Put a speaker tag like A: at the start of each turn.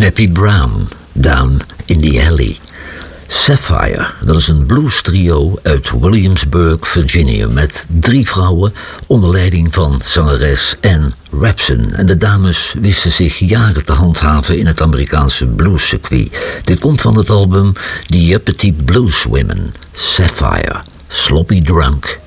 A: Nappy Brown, Down in the Alley. Sapphire, dat is een blues-trio uit Williamsburg, Virginia, met 3 vrouwen onder leiding van zangeres Ann Rapson. En de dames wisten zich jaren te handhaven in het Amerikaanse bluescircuit. Dit komt van het album The Uppity Blues Women, Sapphire, Sloppy Drunk